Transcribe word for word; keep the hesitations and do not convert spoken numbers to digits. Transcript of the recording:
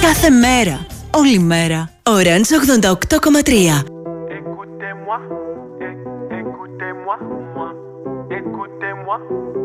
Κάθε μέρα, όλη μέρα. Orange ογδόντα οκτώ κόμμα τρία. Écoutez-moi, é- écoutez-moi, moi. Écoutez-moi.